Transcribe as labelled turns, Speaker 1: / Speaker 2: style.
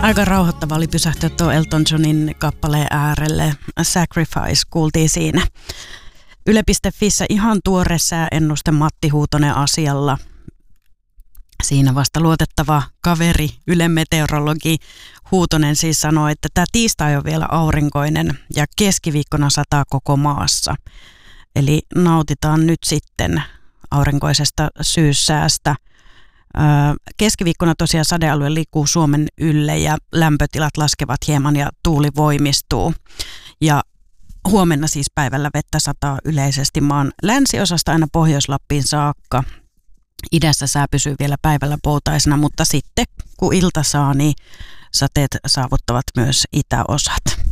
Speaker 1: Aika rauhoittava oli pysähtyä tuo Elton Johnin kappaleen äärelle. Sacrifice kuultiin siinä. Yle.fissä ihan tuore sääennuste Matti Huutonen asialla. Siinä vasta luotettava kaveri, Ylen meteorologi Huutonen siis sanoi, että tämä tiistai on vielä aurinkoinen ja keskiviikkona sataa koko maassa. Eli nautitaan nyt sitten aurinkoisesta syyssäästä. Keskiviikkona tosiaan sadealue liikkuu Suomen ylle ja lämpötilat laskevat hieman ja tuuli voimistuu. Ja huomenna siis päivällä vettä sataa yleisesti maan länsiosasta aina Pohjois-Lappiin saakka. Idässä sää pysyy vielä päivällä poutaisena, mutta sitten kun ilta saa, niin sateet saavuttavat myös itäosat.